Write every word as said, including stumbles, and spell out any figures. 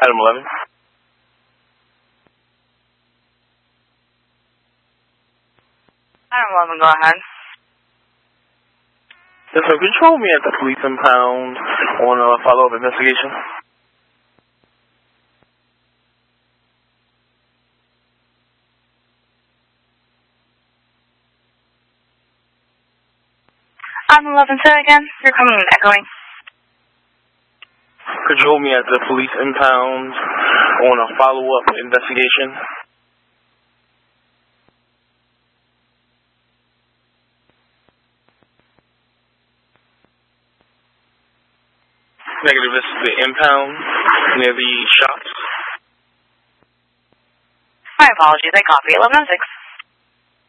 Item eleven. Item eleven, go ahead. Yes, sir. Control me at the police impound on a follow-up investigation. Item eleven, say again. You're coming in echoing. Control me at the police impound on a follow-up investigation. Negative, this is the impound near the shops. My apologies, I copy. eleven oh six.